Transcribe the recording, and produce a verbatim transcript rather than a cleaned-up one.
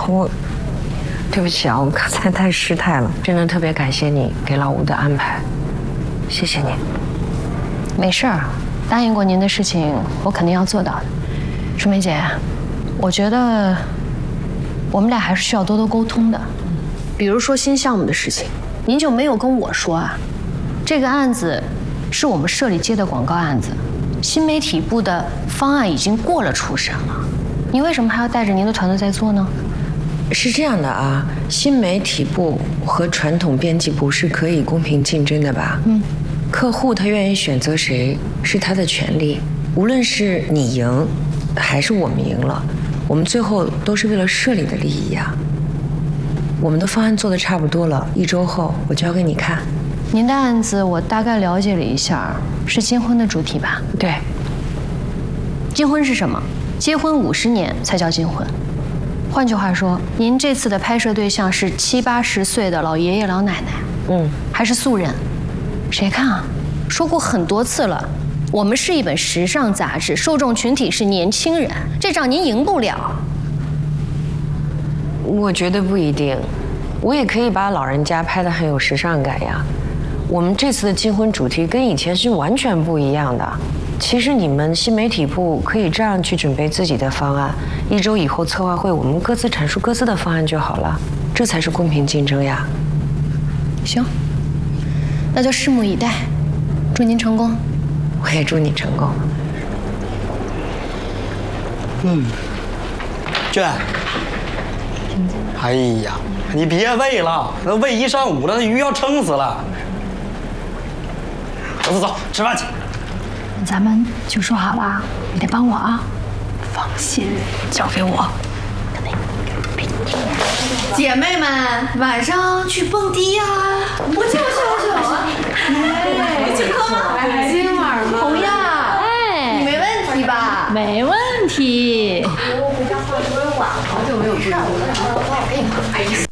我对不起啊，我刚才太失态了，真的特别感谢你给老吴的安排，谢谢你。 没事儿，答应过您的事情，我肯定要做到的。舒梅姐，我觉得我们俩还是需要多多沟通的。比如说新项目的事情，您就没有跟我说啊？这个案子是我们社里接的广告案子，新媒体部的方案已经过了初审了，你为什么还要带着您的团队在做呢？ 是这样的啊，新媒体部和传统编辑部是可以公平竞争的吧？嗯，客户他愿意选择谁是他的权利，无论是你赢，还是我们赢了，我们最后都是为了社里的利益呀。我们的方案做得差不多了，一周后我交给你看。 您的案子我大概了解了一下，是金婚的主题吧？ 对。 金婚是什么？结婚五十年才叫金婚。换句话说，您这次的拍摄对象是七八十岁的老爷爷老奶奶，嗯，还是素人？谁看啊？说过很多次了，我们是一本时尚杂志，受众群体是年轻人，这仗您赢不了。 我觉得不一定，我也可以把老人家拍得很有时尚感呀。我们这次的金婚主题跟以前是完全不一样的。其实你们新媒体部可以这样去准备自己的方案，一周以后策划会我们各自阐述各自的方案就好了，这才是公平竞争呀。 行，那就拭目以待，祝您成功。 我也祝你成功。 嗯，娟。哎呀，你别喂了，那喂一上午了，那鱼要撑死了。走走走，吃饭去。 咱们就说好了，你得帮我啊。放心，交给我。 姐妹们，晚上去蹦迪呀！我去，我去，我去，我去。哎，去哥，今晚红呀，哎，你没问题吧？ 没问题。 我回家化妆晚，好久没有注意了。哎呀，哎呀。